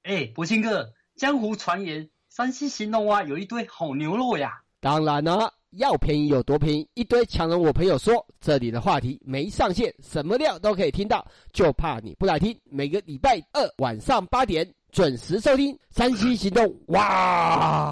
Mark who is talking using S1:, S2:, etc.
S1: 博兴哥，江湖传言山西兴隆啊有一堆好牛肉呀。
S2: 当然了，要便宜有多便宜，一堆强人我朋友说，这里的话题没上限，什么料都可以听到，就怕你不来听。每个礼拜二晚上8点准时收听山西行动。哇！